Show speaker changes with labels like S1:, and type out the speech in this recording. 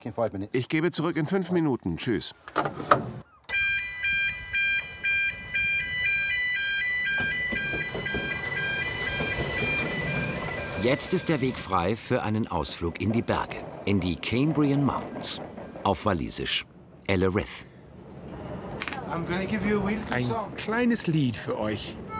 S1: Ich gebe zurück in 5 Minuten. Tschüss.
S2: Jetzt ist der Weg frei für einen Ausflug in die Berge, in die Cambrian Mountains. Auf Walisisch. Elerith.
S3: Ein kleines Lied für euch.